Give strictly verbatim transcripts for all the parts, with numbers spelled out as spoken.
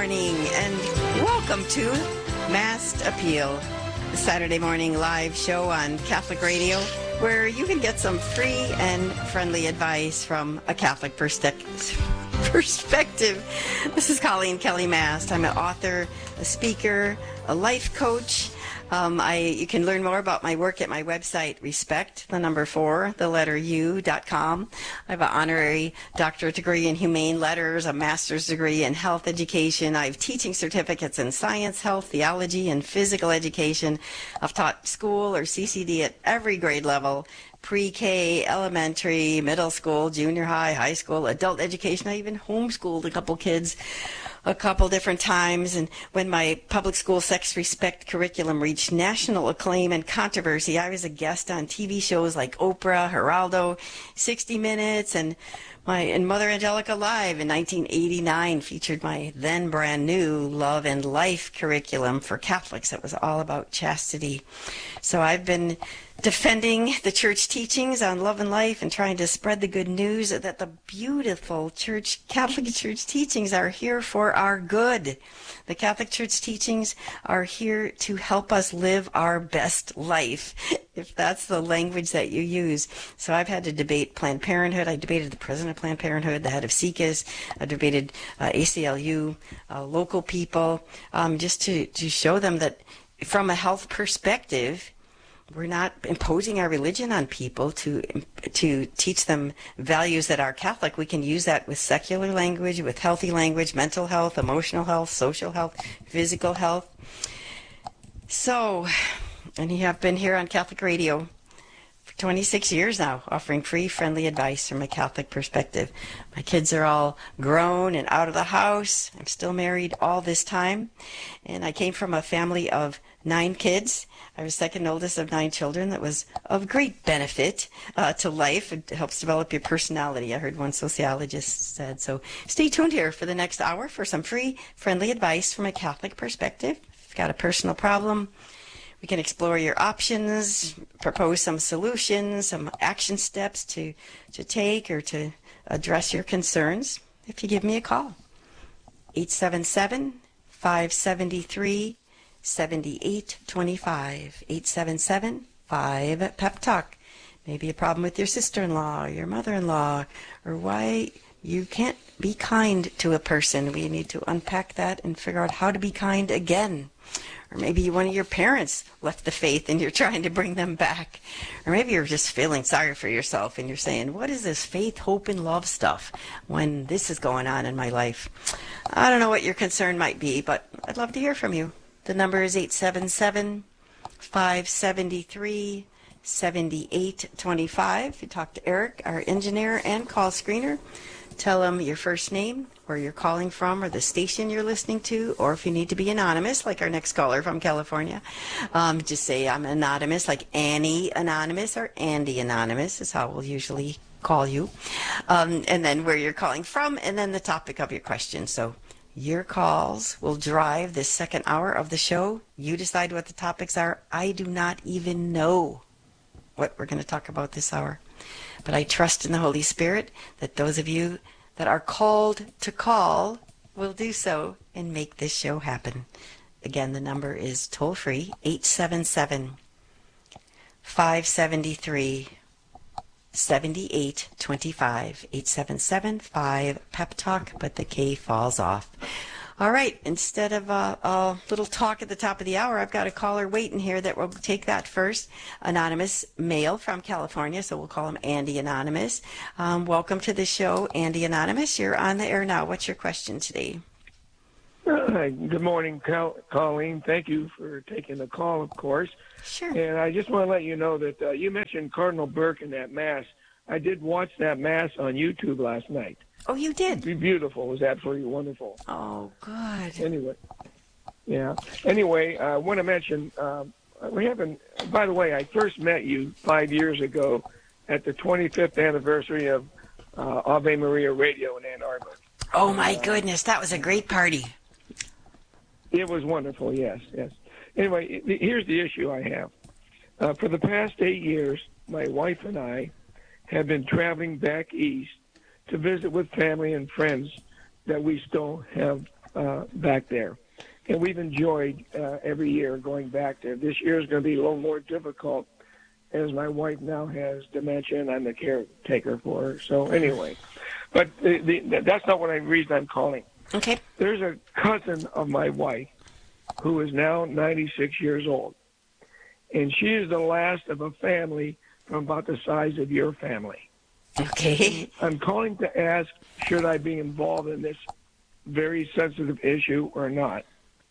morning, and welcome to Masked Appeal, the Saturday morning live show on Catholic Radio, where you can get some free and friendly advice from a Catholic perspective. This is Colleen Kelly Mast. I'm an author, a speaker, a life coach. Um, I you can learn more about my work at my website, respect, the number four, the letter U, dot com. I have an honorary doctorate degree in humane letters, a master's degree in health education. I have teaching certificates in science, health, theology, and physical education. I've taught school or C C D at every grade level, pre-K, elementary, middle school, junior high, high school, adult education. I even homeschooled a couple kids a couple different times. And when my public school sex respect curriculum reached national acclaim and controversy, I was a guest on T V shows like Oprah, Geraldo, sixty minutes, and my and Mother Angelica Live in nineteen eighty-nine featured my then brand new Love and Life curriculum for Catholics. It was all about chastity. So I've been defending the church teachings on love and life and trying to spread the good news that the beautiful church, Catholic Church teachings are here for our good. The Catholic Church teachings are here to help us live our best life, if that's the language that you use. So I've had to debate Planned Parenthood. I debated the president of Planned Parenthood, the head of S E C A S. I debated uh, A C L U, uh, local people, um, just to, to show them that from a health perspective, we're not imposing our religion on people to to teach them values that are Catholic. We can use that with secular language, with healthy language, mental health, emotional health, social health, physical health. So, and you have been here on Catholic Radio for twenty-six years now, offering free, friendly advice from a Catholic perspective. My kids are all grown and out of the house. I'm still married all this time. And I came from a family of nine kids. I was second oldest of nine children. That was of great benefit uh, to life. It helps develop your personality, I heard one sociologist said. So stay tuned here for the next hour for some free, friendly advice from a Catholic perspective. If you've got a personal problem, we can explore your options, propose some solutions, some action steps to, to take or to address your concerns. If you give me a call, eight seven seven, five seven three, seven eight two five, eight seven seven, five, pep talk. Maybe a problem with your sister-in-law or your mother-in-law, or why you can't be kind to a person. We need to unpack that and figure out how to be kind again. Or maybe one of your parents left the faith and you're trying to bring them back. Or maybe you're just feeling sorry for yourself and you're saying, what is this faith, hope, and love stuff when this is going on in my life? I don't know what your concern might be, but I'd love to hear from you. The number is eight seven seven, five seven three, seven eight two five. You talk to Eric, our engineer and call screener. Tell him your first name, where you're calling from, or the station you're listening to, or if you need to be anonymous, like our next caller from California, um, just say I'm anonymous, like Annie Anonymous or Andy Anonymous is how we'll usually call you. Um, and then where you're calling from, and then the topic of your question. So your calls will drive this second hour of the show. You decide what the topics are. I do not even know what we're going to talk about this hour. But I trust in the Holy Spirit that those of you that are called to call will do so and make this show happen. Again, the number is toll-free, eight seven seven, five seven three, seven eight two five, eight seven seven, five, pep talk, but the K falls off. All right, instead of a, a little talk at the top of the hour, I've got a caller waiting here that will take that first. Anonymous male from California, so we'll call him Andy Anonymous. Um, welcome to the show, Andy Anonymous. You're on the air now. What's your question today? Hi, good morning, Colleen. Thank you for taking the call, of course. Sure. And I just want to let you know that uh, you mentioned Cardinal Burke in that Mass. I did watch that Mass on YouTube last night. Oh, you did? It was beautiful. It was absolutely wonderful. Oh, good. Anyway, yeah. Anyway, I want to mention, uh, we haven't, by the way, I first met you five years ago at the twenty-fifth anniversary of uh, Ave Maria Radio in Ann Arbor. Oh, my uh, goodness. That was a great party. It was wonderful, yes, yes. Anyway, here's the issue I have. Uh, for the past eight years, my wife and I have been traveling back east to visit with family and friends that we still have uh, back there. And we've enjoyed uh, every year going back there. This year is going to be a little more difficult as my wife now has dementia and I'm the caretaker for her. So anyway, but the, the, that's not what I, the reason I'm calling. Okay. There's a cousin of my wife who is now ninety-six years old. And she is the last of a family from about the size of your family. Okay. I'm calling to ask, should I be involved in this very sensitive issue or not?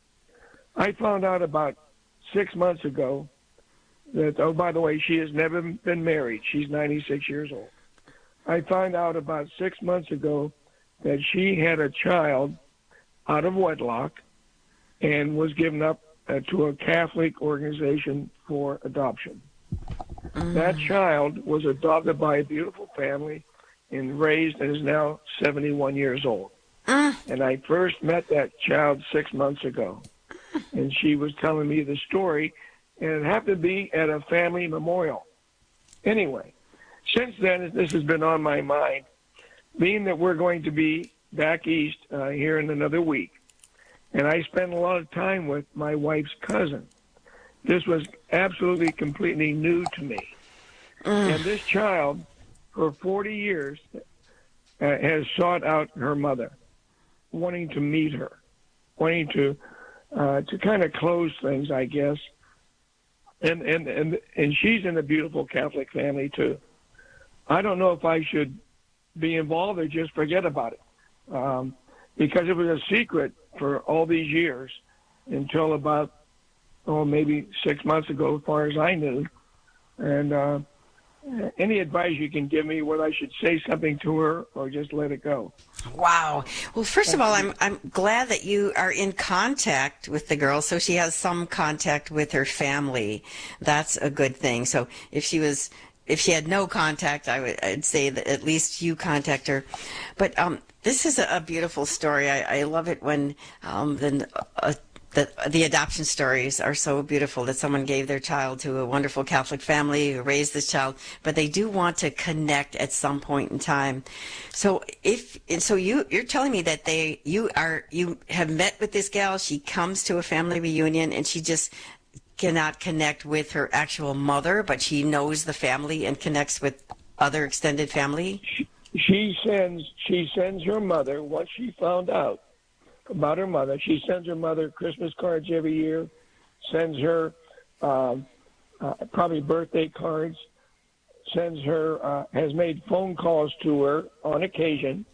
I found out about six months ago that, oh, by the way, she has never been married. She's ninety-six years old. I found out about six months ago that she had a child out of wedlock and was given up uh, to a Catholic organization for adoption. Mm. That child was adopted by a beautiful family and raised and is now seventy-one years old. Mm. And I first met that child six months ago. And she was telling me the story, and it happened to be at a family memorial. Anyway, since then, this has been on my mind, being that we're going to be back east uh, here in another week. And I spent a lot of time with my wife's cousin. This was absolutely, completely new to me. Mm. And this child, for forty years, uh, has sought out her mother, wanting to meet her, wanting to uh, to kind of close things, I guess. And, and, and, and she's in a beautiful Catholic family, too. I don't know if I should be involved or just forget about it, um, because it was a secret for all these years until about, oh, maybe six months ago, as far as I knew. And uh, any advice you can give me, whether I should say something to her or just let it go? Wow. Well, first of all, I'm I'm glad that you are in contact with the girl, so she has some contact with her family. That's a good thing. So if she was, if she had no contact, I would I'd say that at least you contact her. But um, this is a, a beautiful story. I, I love it when um, the uh, the the adoption stories are so beautiful, that someone gave their child to a wonderful Catholic family who raised this child, but they do want to connect at some point in time. So if and so you you're telling me that they you are you have met with this gal, she comes to a family reunion and she just cannot connect with her actual mother, but she knows the family and connects with other extended family? She, she sends she sends her mother, once she found out about her mother, she sends her mother Christmas cards every year, sends her um, uh, probably birthday cards, sends her, uh, has made phone calls to her on occasion,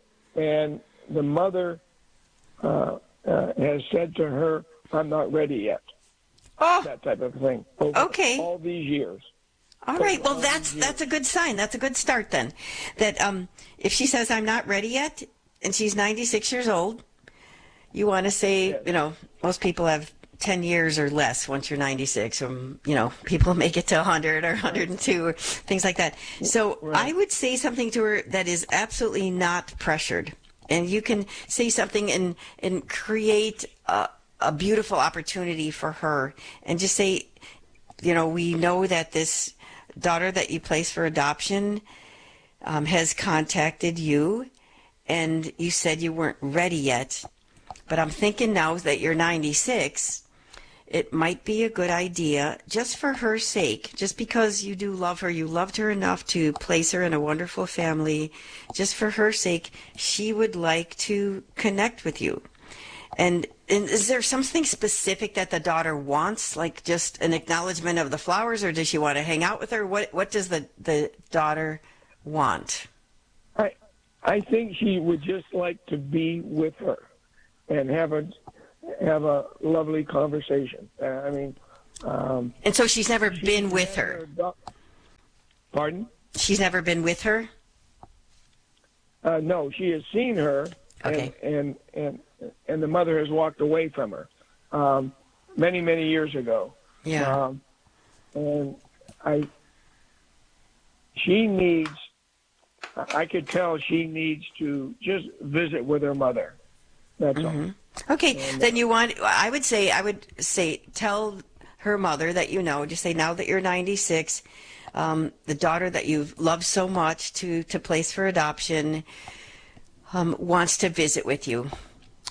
and the mother uh, uh, has said to her, "I'm not ready yet." Oh, that type of thing. Over okay. All these years. All right. Well, that's that's a good sign. That's a good start then. That um, if she says, "I'm not ready yet," and she's ninety-six years old, you want to say, yes. you know, most people have ten years or less once you're ninety-six. Or, you know, people make it to one hundred or one hundred two or things like that. So right. I would say something to her that is absolutely not pressured. And you can say something and, and create a, a beautiful opportunity for her. And just say, you know, we know that this daughter that you placed for adoption um, has contacted you. And you said you weren't ready yet. But I'm thinking now that you're ninety-six, it might be a good idea, just for her sake, just because you do love her, you loved her enough to place her in a wonderful family, just for her sake, she would like to connect with you. And, and is there something specific that the daughter wants, like just an acknowledgement of the flowers, or does she want to hang out with her? What What does the, the daughter want? I I think she would just like to be with her and have a have a lovely conversation. Uh, I mean, um, and so she's never she's been with her. her Pardon? She's never been with her. Uh, no, she has seen her, okay. and, and and and the mother has walked away from her um, many many years ago. Yeah. Um, and I, she needs. I could tell she needs to just visit with her mother. That's mm-hmm. all. Okay, and, then you want, I would say, I would say, tell her mother that you know, just say now that you're ninety-six, um, the daughter that you've loved so much to, to place for adoption um, wants to visit with you.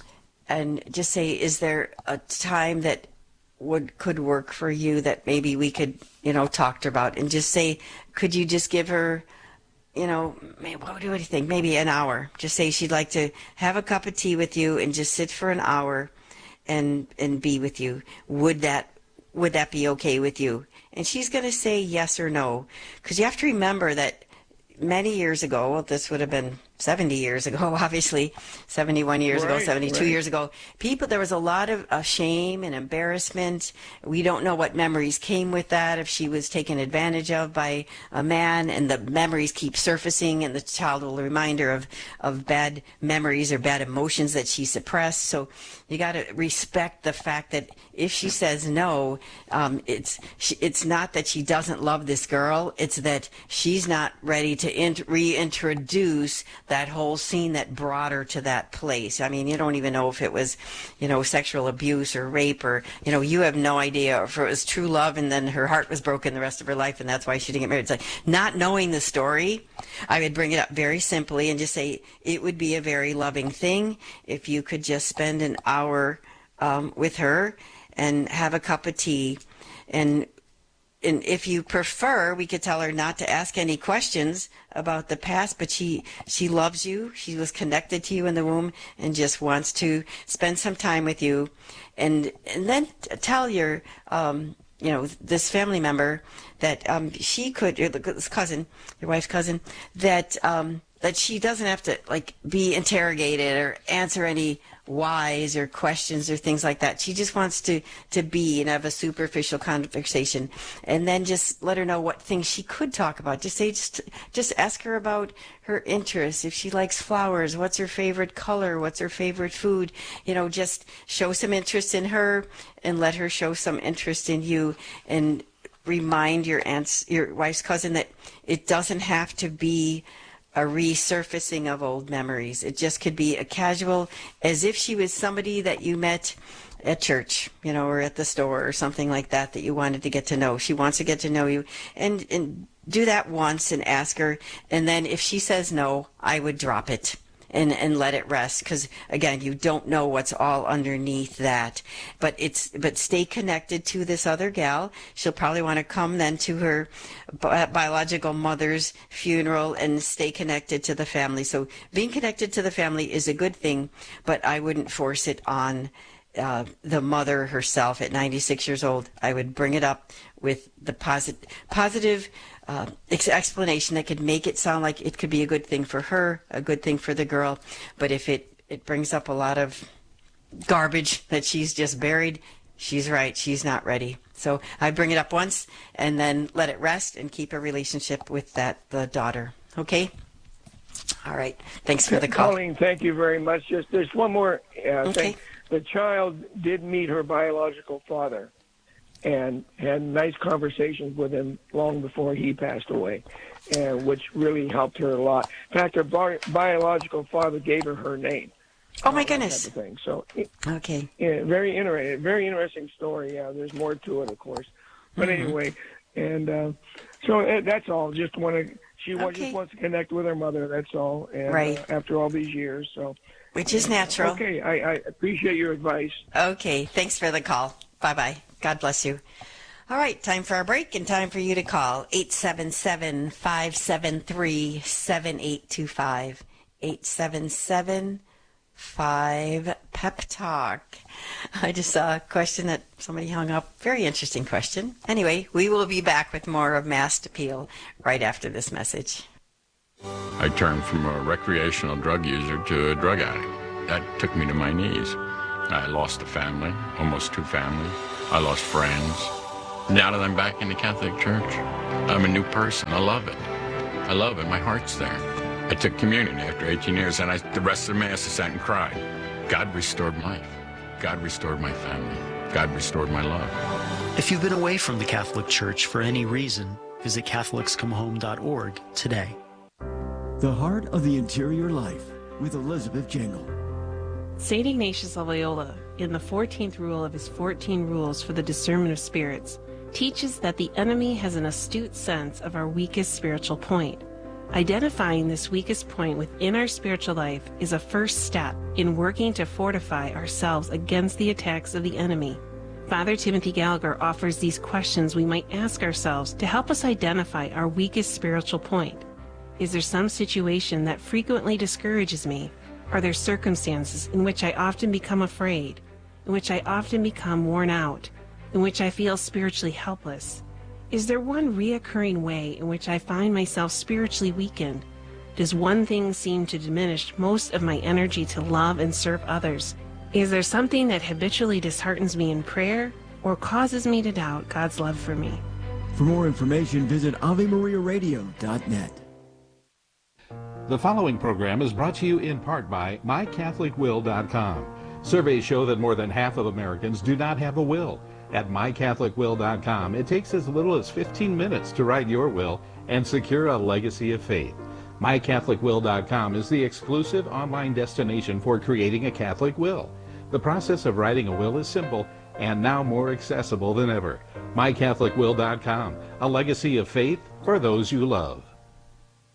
and just say, is there a time that would could work for you that maybe we could, you know, talk to her about? And just say, could you just give her, you know, maybe, what do you think? Maybe an hour. Just say she'd like to have a cup of tea with you and just sit for an hour and and be with you. Would that would that be okay with you? And she's going to say yes or no, because you have to remember that many years ago, well, this would have been seventy years ago, obviously, seventy-one years right, ago, seventy-two right. years ago, people, there was a lot of uh, shame and embarrassment. We don't know what memories came with that, if she was taken advantage of by a man, and the memories keep surfacing, and the child will remind her of, of bad memories or bad emotions that she suppressed. So you got to respect the fact that if she says no, um, it's she, it's not that she doesn't love this girl, it's that she's not ready to int- reintroduce that whole scene that brought her to that place. I mean, you don't even know if it was, you know, sexual abuse or rape, or, you know, you have no idea if it was true love and then her heart was broken the rest of her life and that's why she didn't get married. It's like, not knowing the story, I would bring it up very simply and just say it would be a very loving thing if you could just spend an hour um, with her and have a cup of tea. And And if you prefer, we could tell her not to ask any questions about the past, but she she loves you. She was connected to you in the womb and just wants to spend some time with you. And and then tell your, um, you know, this family member that um, she could, your this cousin, your wife's cousin, that um, that she doesn't have to, like, be interrogated or answer any whys or questions or things like that. She just wants to to be and have a superficial conversation, and then just let her know what things she could talk about. Just say, just just ask her about her interests. If she likes flowers, what's her favorite color, what's her favorite food. You know, just show some interest in her and let her show some interest in you, and remind your aunt's, your wife's cousin, that it doesn't have to be a resurfacing of old memories. It just could be a casual, as if she was somebody that you met at church, you know, or at the store or something like that, that you wanted to get to know. She wants to get to know you, and, and do that once and ask her. And then if she says no, I would drop it and, and let it rest. Because again, you don't know what's all underneath that, but it's, but stay connected to this other gal. She'll probably want to come then to her bi- biological mother's funeral and stay connected to the family. So being connected to the family is a good thing, but I wouldn't force it on uh, the mother herself at ninety-six years old. I would bring it up with the posit- positive uh, ex- explanation that could make it sound like it could be a good thing for her, a good thing for the girl. But if it, it brings up a lot of garbage that she's just buried, she's right, she's not ready. So I bring it up once and then let it rest and keep a relationship with that the daughter. Okay? All right. Thanks for the call. Colleen, thank you very much. Just there's one more uh, Okay. thing. The child did meet her biological father and had nice conversations with him long before he passed away, and which really helped her a lot. In fact, her bi- biological father gave her her name. Oh, my uh, goodness. Type of thing. So, it, Okay. yeah, very interesting. Very interesting story. Yeah, there's more to it, of course. But Mm-hmm. anyway, and uh, so uh, that's all. Just want to. She wa- Okay. just wants to connect with her mother. That's all. And, Right. Uh, after all these years, so. Which is natural. Okay, I, I appreciate your advice. Okay, thanks for the call. Bye-bye. God bless you. All right, time for our break and time for you to call. eight seven seven, five seven three, seven eight two five. eight seven seven, five Pep Talk. I just saw a question that somebody hung up. Very interesting question. Anyway, we will be back with more of Masked Appeal right after this message. I turned from a recreational drug user to a drug addict. That took me to my knees. I lost a family, almost two families. I lost friends. Now that I'm back in the Catholic Church, I'm a new person. I love it. I love it. My heart's there. I took communion after eighteen years, and I, the rest of the Mass I sat and cried. God restored life. God restored my family. God restored my love. If you've been away from the Catholic Church for any reason, visit Catholics Come Home dot org today. The Heart of the Interior Life with Elizabeth Jingle. Saint Ignatius of Loyola, in the fourteenth rule of his fourteen rules for the discernment of spirits, teaches that the enemy has an astute sense of our weakest spiritual point. Identifying this weakest point within our spiritual life is a first step in working to fortify ourselves against the attacks of the enemy. Father Timothy Gallagher offers these questions we might ask ourselves to help us identify our weakest spiritual point. Is there some situation that frequently discourages me? Are there circumstances in which I often become afraid, in which I often become worn out, in which I feel spiritually helpless? Is there one reoccurring way in which I find myself spiritually weakened? Does one thing seem to diminish most of my energy to love and serve others? Is there something that habitually disheartens me in prayer or causes me to doubt God's love for me? For more information, visit Ave Maria Radio dot net. The following program is brought to you in part by My Catholic Will dot com. Surveys show that more than half of Americans do not have a will. At My Catholic Will dot com, it takes as little as fifteen minutes to write your will and secure a legacy of faith. My Catholic Will dot com is the exclusive online destination for creating a Catholic will. The process of writing a will is simple and now more accessible than ever. My Catholic Will dot com, a legacy of faith for those you love.